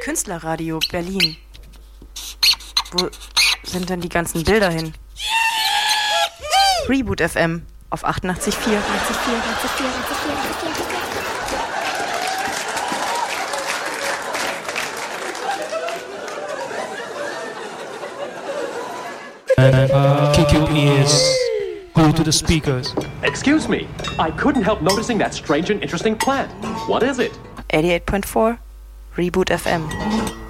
Künstlerradio Berlin. Wo sind denn die ganzen Bilder hin? Reboot FM auf 88,4. Kick your ears. Go to the speakers. Excuse me, I couldn't help noticing that strange and interesting plant. What is it? 88.4 Reboot FM.